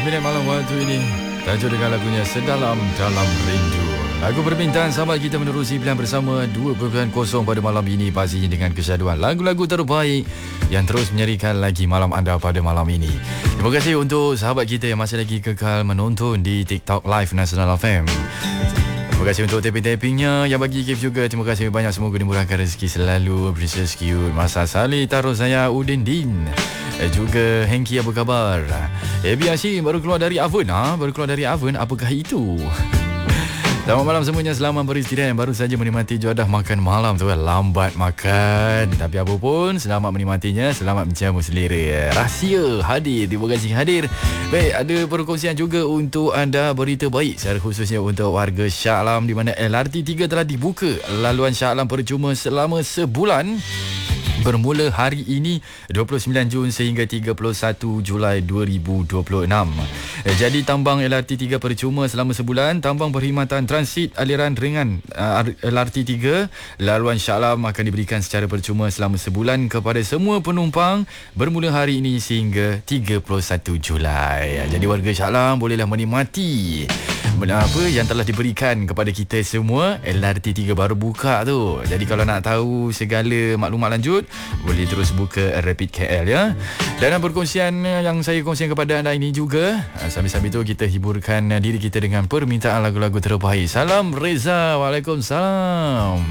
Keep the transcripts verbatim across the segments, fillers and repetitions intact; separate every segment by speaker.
Speaker 1: Minit malam waktu ini tajuk dengan lagunya Sedalam Dalam Rindu. Lagu permintaan sahabat kita menerusi pilihan bersama dua perkara kosong pada malam ini, pastinya dengan kesyaduan lagu-lagu terbaik yang terus menyerikan lagi malam anda pada malam ini. Terima kasih untuk sahabat kita yang masih lagi kekal menonton di TikTok Live Nasional F M. Terima kasih untuk tapping-tappingnya yang bagi gift juga. Terima kasih banyak, semoga dimurahkan rezeki selalu. Princess Cute, Masa Salih, taruh saya Udin Din, juga Hengki, apa khabar? A B Hashim baru keluar dari oven. Ha? Baru keluar dari oven, apakah itu? Selamat malam semuanya, selamat beristirahat. Baru saja menikmati juadah makan malam tu. Lambat makan, tapi apa pun selamat menikmatinya, selamat menjamu selera. Rahsia hadir, terima kasih hadir. Baik, ada perkongsian juga untuk anda, berita baik secara khususnya untuk warga Shah Alam, di mana L R T tiga telah dibuka. Laluan Shah Alam percuma selama sebulan bermula hari ini dua puluh sembilan Jun sehingga tiga puluh satu Julai dua ribu dua puluh enam. Jadi tambang L R T tiga percuma selama sebulan. Tambang perkhidmatan transit aliran ringan uh, L R T tiga laluan Shah Alam akan diberikan secara percuma selama sebulan kepada semua penumpang bermula hari ini sehingga tiga puluh satu Julai. Jadi warga Shah Alam bolehlah menikmati apa yang telah diberikan kepada kita semua. L R T tiga baru buka tu. Jadi kalau nak tahu segala maklumat lanjut, boleh terus buka Rapid K L ya. Dan perkongsian yang saya kongsikan kepada anda ini juga, sambil-sambil tu kita hiburkan diri kita dengan permintaan lagu-lagu terbaik. Salam Reza, waalaikumsalam.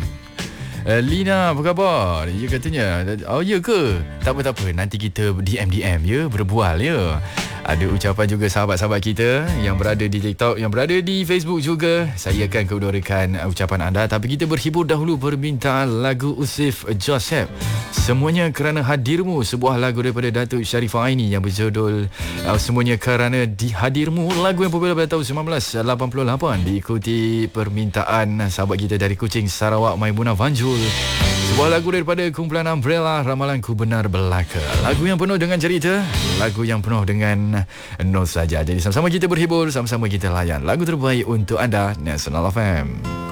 Speaker 1: Uh, Lina, apa khabar? Ya katanya. Oh ya ke? Tak apa, tak apa. Nanti kita D M D M ya, berbual ya. Ada ucapan juga sahabat-sahabat kita yang berada di TikTok, yang berada di Facebook juga. Saya akan keudarakan ucapan anda, tapi kita berhibur dahulu permintaan lagu Usif Joseph, Semuanya Kerana Hadirmu, sebuah lagu daripada Datuk Sharifah Aini yang berjudul uh, Semuanya Kerana Dihadirmu. Lagu yang popular pada tahun sembilan belas lapan puluh lapan, diikuti permintaan sahabat kita dari Kuching, Sarawak, Maimunah Vanjul. Sebuah lagu daripada kumpulan Umbrella, Ramalanku Benar Belaka. Lagu yang penuh dengan cerita, lagu yang penuh dengan nostalgia. Jadi sama-sama kita berhibur, sama-sama kita layan lagu terbaik untuk anda, Nasional F M.